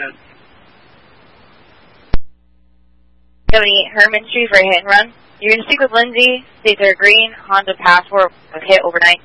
78 Herman Street for a hit and run. You're going to stick with Lindsay. States are green. Honda Passport with hit overnight.